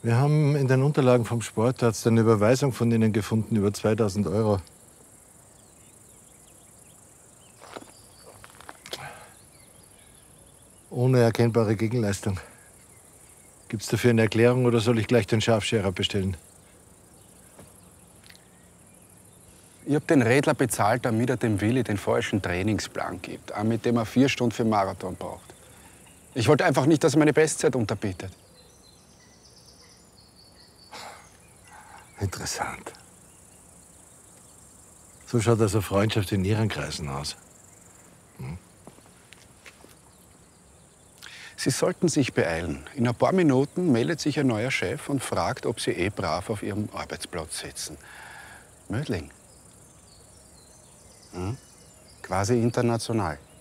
Wir haben in den Unterlagen vom Sportarzt eine Überweisung von Ihnen gefunden über 2000 Euro. Ohne erkennbare Gegenleistung. Gibt's dafür eine Erklärung oder soll ich gleich den Scharfscherer bestellen? Ich hab den Redler bezahlt, damit er dem Willi den falschen Trainingsplan gibt, auch mit dem er 4 Stunden für den Marathon braucht. Ich wollte einfach nicht, dass er meine Bestzeit unterbietet. Interessant. So schaut also Freundschaft in Ihren Kreisen aus. Sie sollten sich beeilen. In ein paar Minuten meldet sich ein neuer Chef und fragt, ob Sie brav auf Ihrem Arbeitsplatz sitzen. Mödling. Quasi international.